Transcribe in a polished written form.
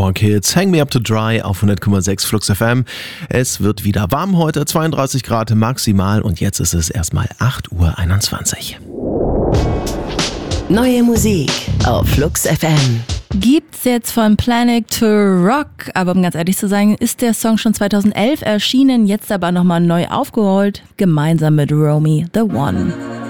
More Kids, Hang Me Up to Dry auf 100,6 Flux FM. Es wird wieder warm heute, 32 Grad maximal und jetzt ist es erstmal 8:21 Uhr. Neue Musik auf Flux FM. Gibt's jetzt von Planet to Rock, aber um ganz ehrlich zu sein, ist der Song schon 2011 erschienen, jetzt aber nochmal neu aufgerollt, gemeinsam mit Romy the One.